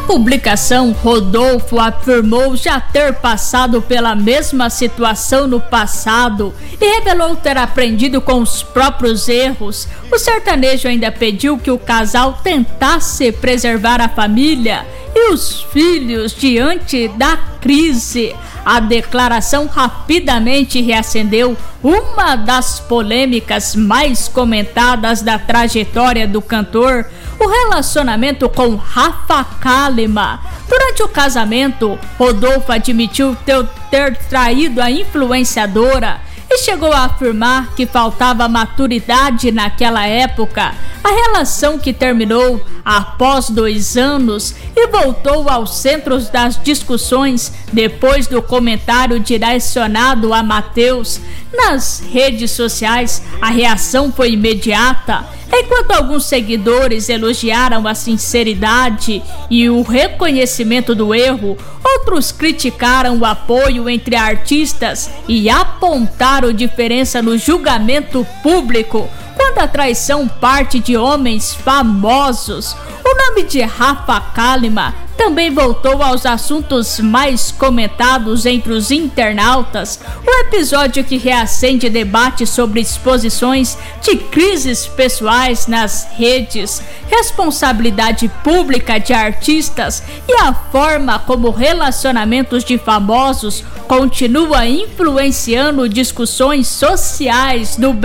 publicação, Rodolfo afirmou já ter passado pela mesma situação no passado e revelou ter aprendido com os próprios erros. O sertanejo ainda pediu que o casal tentasse preservar a família e os filhos diante da crise. A declaração rapidamente reacendeu uma das polêmicas mais comentadas da trajetória do cantor, o relacionamento com Rafa Kalimann. Durante o casamento, Rodolfo admitiu ter traído a influenciadora e chegou a afirmar que faltava maturidade naquela época. A relação, que terminou após 2 anos e voltou aos centros das discussões depois do comentário direcionado a Matheus. Nas redes sociais, a reação foi imediata. Enquanto alguns seguidores elogiaram a sinceridade e o reconhecimento do erro, outros criticaram o apoio entre artistas e apontaram diferença no julgamento público quando a traição parte de homens famosos. O nome de Rafa Kalimann também voltou aos assuntos mais comentados entre os internautas. O episódio que reacende debate sobre exposições de crises pessoais nas redes, responsabilidade pública de artistas e a forma como relacionamentos de famosos continua influenciando discussões sociais no